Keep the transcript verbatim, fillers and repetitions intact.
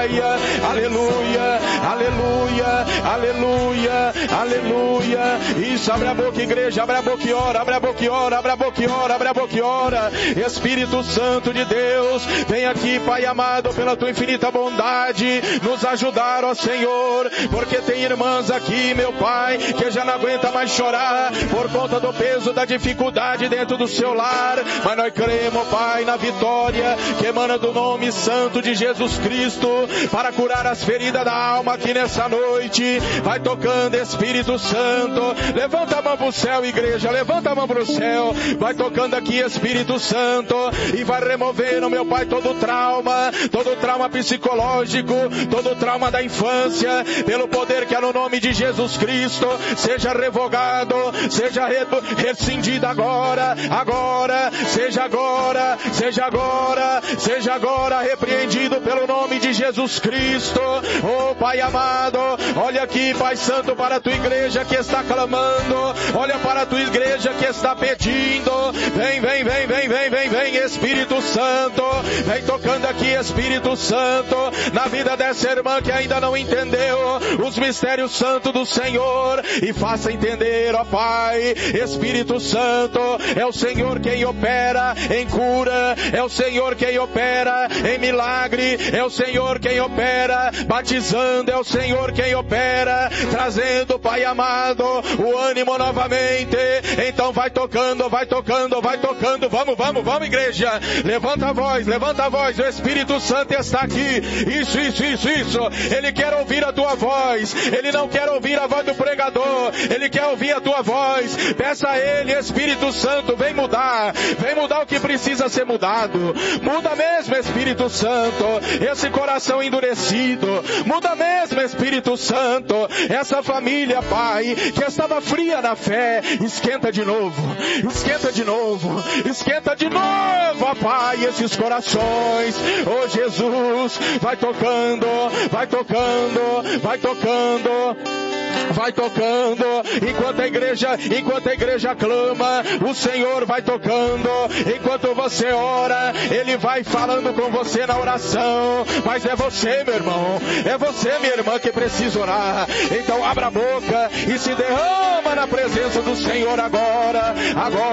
aleluia, aleluia, aleluia, aleluia, aleluia. Isso, abre a boca, igreja, abre a boca e ora, abre a boca e ora, abre a boca e ora, abre a boca e ora. Espírito Santo de Deus, vem aqui, Pai amado, pela tua infinita bondade, nos ajudar, ó Senhor, porque tem irmãs aqui, meu Pai, que já não aguenta mais chorar por conta do peso da dificuldade dentro do seu lar, mas nós cremos, Pai, na vitória que emana do nome santo de Jesus Cristo para curar as feridas da alma aqui nessa noite. Vai tocando, Espírito Santo, levanta a mão pro céu, igreja, levanta a mão pro céu, vai tocando aqui, Espírito Santo, e vai removendo, meu Pai, todo o trauma, todo o trauma psicológico, todo o trauma da infância, pelo poder que é no nome de Jesus Cristo, seja revogado, seja rescindido agora, agora, seja agora, seja agora, seja agora repreendido pelo nome de Jesus Cristo. Oh Pai amado, olha aqui, Pai Santo, para a tua igreja que está clamando, olha para a tua igreja que está pedindo, vem, vem, vem, vem, vem, vem, vem, Espírito Santo, vem tocando aqui, Espírito Santo, na vida dessa irmã que ainda não entendeu os mistérios santos do Senhor, e faça entender, ó Pai. Espírito Santo, é o Senhor quem opera em cura, é o Senhor quem opera em milagre, é o Senhor quem opera batizando, é o Senhor quem opera trazendo, Pai amado, o ânimo novamente. Então vai tocando, vai tocando, vai tocando, vamos, vamos, vamos, igreja, levanta a voz, levanta a voz, o Espírito Santo está aqui, isso, isso, isso, isso, ele quer ouvir a tua voz, ele não quer ouvir a voz do pregador, ele quer ouvir a tua voz. Peça a ele, Espírito Santo, vem mudar, vem mudar o que precisa ser mudado, muda mesmo, Espírito Santo, esse coração endurecido, muda mesmo, Espírito Santo, essa família, Pai, que estava fria na fé, esquenta de novo, esquenta de novo, esquenta de novo, ó Pai, esses corações, oh Jesus, vai tocando, vai tocando, vai tocando, vai tocando, enquanto a igreja, enquanto a igreja clama, o Senhor vai tocando, enquanto você ora, Ele vai falando com você na oração, mas é você, meu irmão, é você, minha irmã, que precisa orar. Então abra a boca e se derrama na presença do Senhor agora, agora.